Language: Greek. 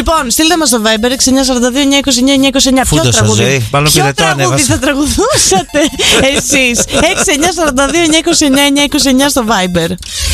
Λοιπόν, στείλτε μας στο Viber 6942-929-929. Ποιο τραγούδι θα τραγουδούσατε εσείς? 6942-929-929 στο Viber.